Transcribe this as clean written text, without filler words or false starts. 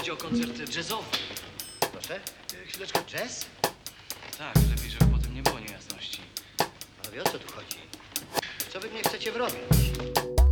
chodzi o koncert jazzowy. Proszę, chwileczkę, jazz? Tak, lepiej, żeby potem nie było niejasności. Ale o co tu chodzi? Co wy mnie chcecie wrobić?